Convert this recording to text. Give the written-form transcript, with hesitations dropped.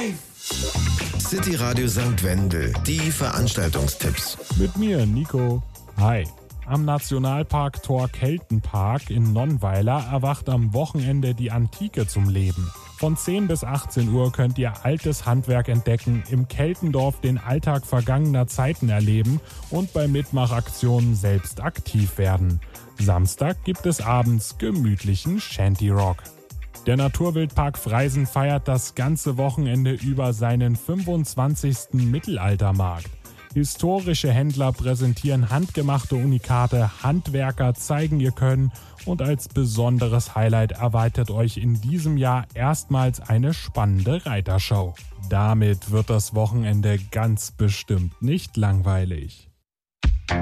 City Radio St. Wendel, die Veranstaltungstipps. Mit mir, Nico. Hi. Am Nationalpark Tor Keltenpark in Nonnweiler erwacht am Wochenende die Antike zum Leben. Von 10 bis 18 Uhr könnt ihr altes Handwerk entdecken, im Keltendorf den Alltag vergangener Zeiten erleben und bei Mitmachaktionen selbst aktiv werden. Samstag gibt es abends gemütlichen Shanty-Rock. Der Naturwildpark Freisen feiert das ganze Wochenende über seinen 25. Mittelaltermarkt. Historische Händler präsentieren handgemachte Unikate, Handwerker zeigen ihr Können und als besonderes Highlight erwartet euch in diesem Jahr erstmals eine spannende Reitershow. Damit wird das Wochenende ganz bestimmt nicht langweilig.